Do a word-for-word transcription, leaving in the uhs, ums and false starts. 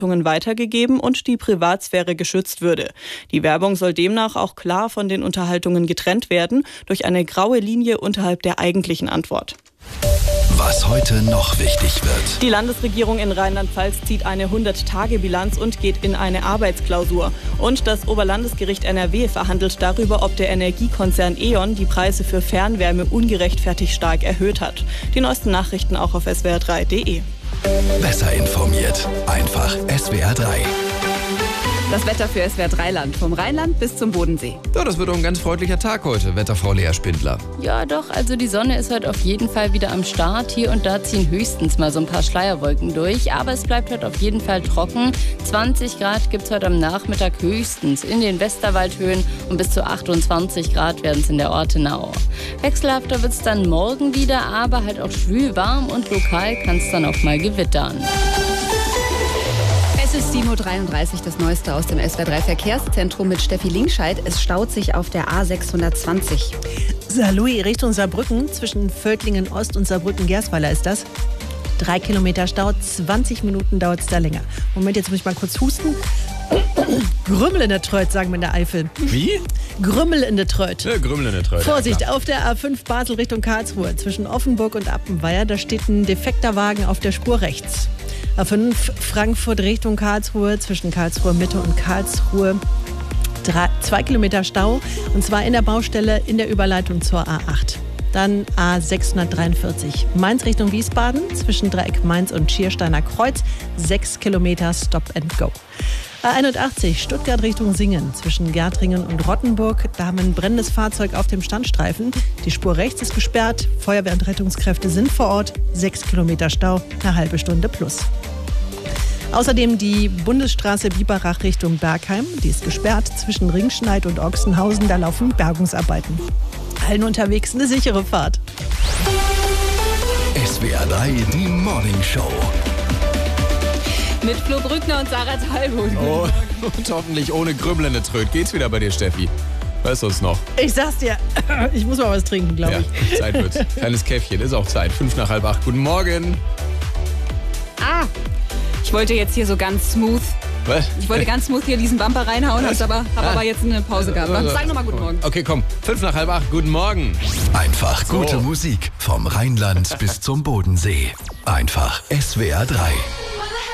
weitergegeben und die Privatsphäre geschützt würde. Die Werbung soll demnach auch klar von den Unterhaltungen getrennt werden, durch eine graue Linie unterhalb der eigentlichen Antwort. Was heute noch wichtig wird. Die Landesregierung in Rheinland-Pfalz zieht eine hundert-Tage-Bilanz und geht in eine Arbeitsklausur. Und das Oberlandesgericht N R W verhandelt darüber, ob der Energiekonzern E.ON die Preise für Fernwärme ungerechtfertigt stark erhöht hat. Die neuesten Nachrichten auch auf S W R drei punkt de. Besser informiert. Einfach S W R drei. Das Wetter für S W R drei Land, vom Rheinland bis zum Bodensee. Ja, das wird doch ein ganz freundlicher Tag heute, Wetterfrau Lea Spindler. Ja doch, also die Sonne ist heute auf jeden Fall wieder am Start. Hier und da ziehen höchstens mal so ein paar Schleierwolken durch. Aber es bleibt heute auf jeden Fall trocken. zwanzig Grad gibt es heute am Nachmittag höchstens in den Westerwaldhöhen und bis zu achtundzwanzig Grad werden es in der Ortenau. Wechselhafter wird es dann morgen wieder, aber halt auch schwül warm und lokal kann es dann auch mal gewittern. Es ist sieben Uhr dreiunddreißig, das Neueste aus dem S W R drei Verkehrszentrum mit Steffi Linkscheid. Es staut sich auf der A sechshundertzwanzig. Saarlouis Richtung Saarbrücken, zwischen Völklingen Ost und Saarbrücken-Gersweiler ist das. Drei Kilometer Stau, zwanzig Minuten dauert es da länger. Moment, jetzt muss ich mal kurz husten. Grümmel in der Treut, sagen wir in der Eifel. Wie? Grümmel in der Treut. Ja, Grümmel in der Treut. Vorsicht, ja, auf der A fünf Basel Richtung Karlsruhe, zwischen Offenburg und Appenweier, da steht ein defekter Wagen auf der Spur rechts. A fünf Frankfurt Richtung Karlsruhe, zwischen Karlsruhe Mitte und Karlsruhe, drei, zwei Kilometer Stau, und zwar in der Baustelle in der Überleitung zur A acht. Dann A sechshundertdreiundvierzig, Mainz Richtung Wiesbaden, zwischen Dreieck Mainz und Schiersteiner Kreuz, sechs Kilometer Stop and Go. A einundachtzig, Stuttgart Richtung Singen, zwischen Gärtringen und Rottenburg. Da haben wir ein brennendes Fahrzeug auf dem Standstreifen. Die Spur rechts ist gesperrt, Feuerwehr und Rettungskräfte sind vor Ort. Sechs Kilometer Stau, eine halbe Stunde plus. Außerdem die Bundesstraße Biberach Richtung Bergheim. Die ist gesperrt zwischen Ringschneid und Ochsenhausen. Da laufen Bergungsarbeiten. Allen unterwegs eine sichere Fahrt. S W R drei, die Morning Show. Mit Flo Brückner und Sarah Talbot. Oh, und hoffentlich ohne Grümmel in der Treut. Geht's wieder bei dir, Steffi? Weißt du es noch? Ich sag's dir, ich muss mal was trinken, glaube Ja, ich. Zeit wird. Kleines Käffchen, ist auch Zeit. Fünf nach halb acht. Guten Morgen. Ah, ich wollte jetzt hier so ganz smooth. Was? Ich wollte ganz smooth hier diesen Bumper reinhauen, hab's aber, hab Ah. aber jetzt eine Pause gehabt. Also- Sag nochmal guten Morgen. Okay, komm. Fünf nach halb acht. Guten Morgen. Einfach So. gute Musik vom Rheinland bis zum Bodensee. Einfach S W R drei.